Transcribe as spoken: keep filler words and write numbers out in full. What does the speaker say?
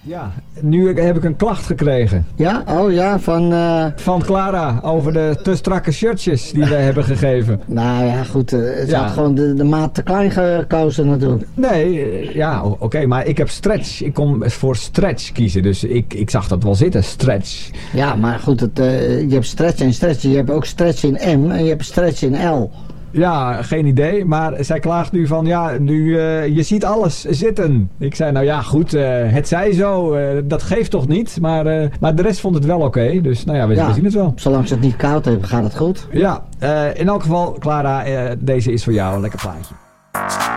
Ja, nu heb ik een klacht gekregen. Ja? Oh ja, van... Uh... Van Clara, over de te strakke shirtjes die wij hebben gegeven. Nou ja, goed. Uh, ze ja. had gewoon de, de maat te klein gekozen natuurlijk. Nee, uh, ja, oké, okay, maar ik heb stretch. Ik kon voor stretch kiezen, dus ik, ik zag dat wel zitten, stretch. Ja, maar goed, het, uh, je hebt stretch en stretch. Je hebt ook stretch in M en je hebt stretch in L. Ja, geen idee. Maar zij klaagt nu van, ja, nu, uh, je ziet alles zitten. Ik zei, nou ja, goed, uh, het zij zo. Uh, dat geeft toch niet. Maar, uh, maar de rest vond het wel oké. Okay. Dus nou ja, we, ja, we zien het wel. Zolang ze het niet koud hebben, gaat het goed. Ja, uh, in elk geval, Clara, uh, deze is voor jou. Een lekker plaatje.